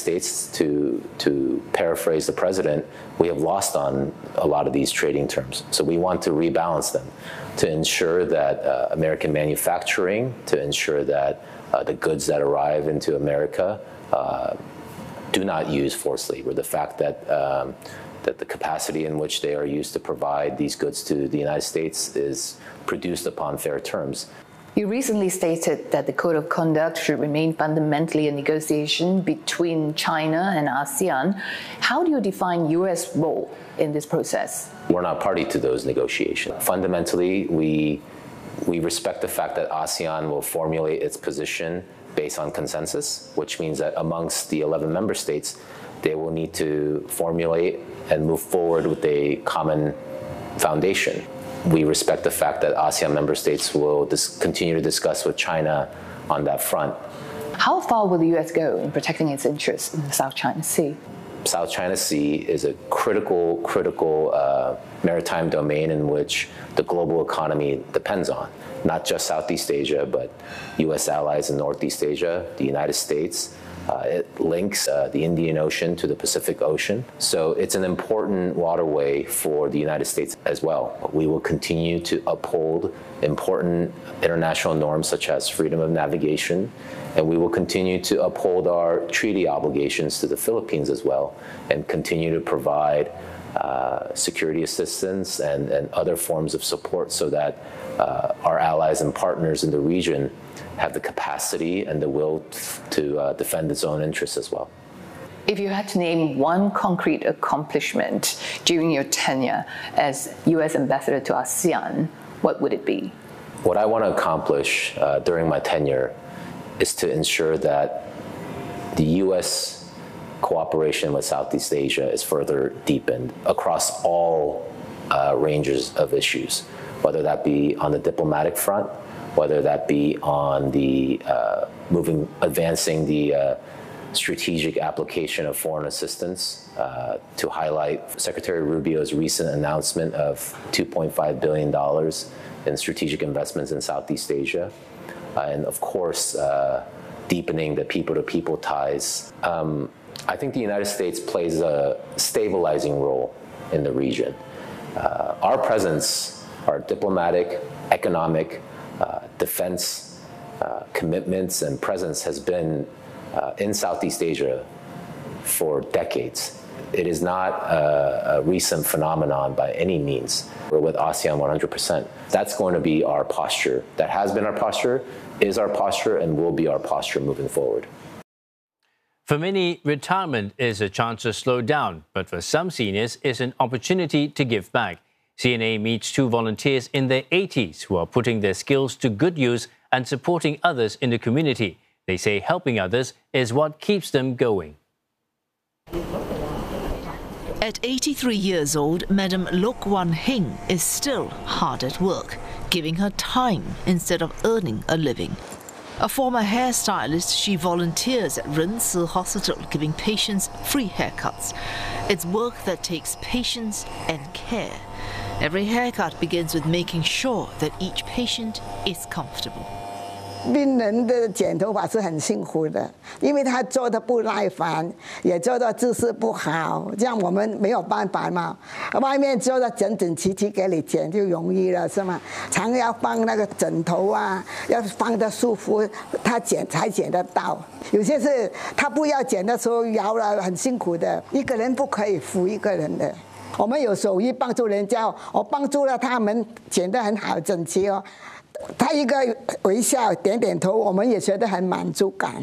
States, to paraphrase the president, we have lost on a lot of these trading terms. So we want to rebalance them to ensure that American manufacturing, to ensure that the goods that arrive into America do not use forced labor. The fact that that the capacity in which they are used to provide these goods to the United States is produced upon fair terms. You recently stated that the Code of Conduct should remain fundamentally a negotiation between China and ASEAN. How do you define U.S. role in this process? We're not party to those negotiations. Fundamentally, we respect the fact that ASEAN will formulate its position based on consensus, which means that amongst the 11 member states, they will need to formulate and move forward with a common foundation. We respect the fact that ASEAN member states will continue to discuss with China on that front. How far will the U.S. go in protecting its interests in the South China Sea? South China Sea is a critical maritime domain in which the global economy depends on. Not just Southeast Asia, but U.S. allies in Northeast Asia, the United States. It links the Indian Ocean to the Pacific Ocean. So it's an important waterway for the United States as well. We will continue to uphold important international norms such as freedom of navigation, and we will continue to uphold our treaty obligations to the Philippines as well, and continue to provide security assistance and other forms of support so that our allies and partners in the region have the capacity and the will to defend its own interests as well. If you had to name one concrete accomplishment during your tenure as U.S. ambassador to ASEAN, what would it be? What I want to accomplish during my tenure is to ensure that the U.S. cooperation with Southeast Asia is further deepened across all ranges of issues, whether that be on the diplomatic front, whether that be on the advancing the strategic application of foreign assistance, to highlight Secretary Rubio's recent announcement of $2.5 billion in strategic investments in Southeast Asia, and of course, deepening the people-to-people ties. I think the United States plays a stabilizing role in the region. Our presence, our diplomatic, economic, defense commitments and presence has been in Southeast Asia for decades. It is not a recent phenomenon by any means. We're with ASEAN 100%. That's going to be our posture. That has been our posture, is our posture, and will be our posture moving forward. For many, retirement is a chance to slow down, but for some seniors, it's an opportunity to give back. CNA meets two volunteers in their 80s who are putting their skills to good use and supporting others in the community. They say helping others is what keeps them going. At 83 years old, Madam Lok Wan Hing is still hard at work, giving her time instead of earning a living. A former hairstylist, she volunteers at Renci Hospital, giving patients free haircuts. It's work that takes patience and care. Every haircut begins with making sure that each patient is comfortable. 病人的剪头发是很辛苦的，因为他做的不耐烦，也做的姿势不好，这样我们没有办法嘛。外面做的整整齐齐给你剪就容易了，是吗？常要放那个枕头啊，要放得舒服，他剪才剪得到。有些是他不要剪的时候摇了，很辛苦的，一个人不可以扶一个人的。我们有手艺帮助人家，我帮助了他们剪得很好整齐哦。 他一个微笑，点点头，我们也觉得很满足感。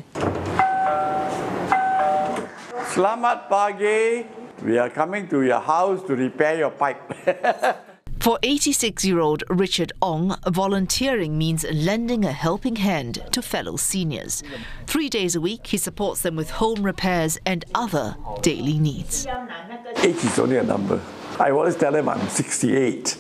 Selamat pagi. We are coming to your house to repair your pipe. For 86-year-old Richard Ong, volunteering means lending a helping hand to fellow seniors. 3 days a week, he supports them with home repairs and other daily needs. Age is only a number. I always tell them I'm 68.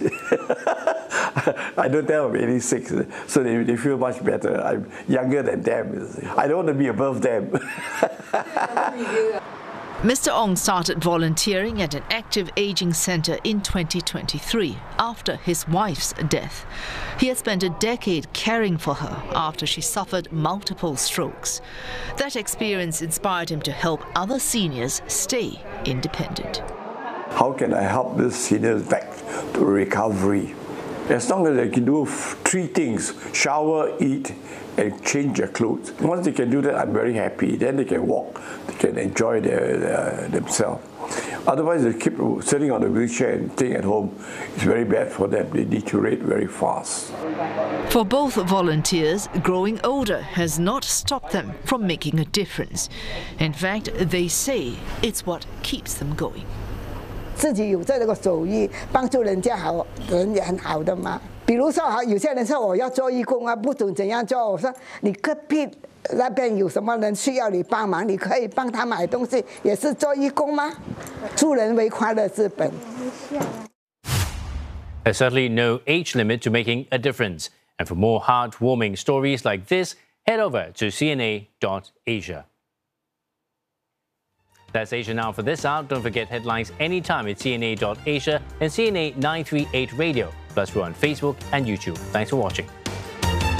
I don't tell them I'm 86, so they feel much better. I'm younger than them. I don't want to be above them. Mr. Ong started volunteering at an active aging centre in 2023 after his wife's death. He had spent a decade caring for her after she suffered multiple strokes. That experience inspired him to help other seniors stay independent. How can I help these seniors back to recovery? As long as they can do three things: shower, eat, and change their clothes. Once they can do that, I'm very happy. Then they can walk, they can enjoy themselves. Otherwise, they keep sitting on a wheelchair and staying at home. It's very bad for them. They deteriorate very fast. For both volunteers, growing older has not stopped them from making a difference. In fact, they say it's what keeps them going. 自己有这个手艺，帮助人家好，人也很好的嘛。比如说，有些人说我要做义工啊，不懂怎样做。我说你隔壁那边有什么人需要你帮忙，你可以帮他买东西，也是做义工吗？助人为快乐之本。 There's certainly no age limit to making a difference. And for more heartwarming stories like this, head over to CNA.Asia. That's Asia Now for this hour. Don't forget headlines anytime at CNA.Asia and CNA 938 Radio. Plus, we're on Facebook and YouTube. Thanks for watching.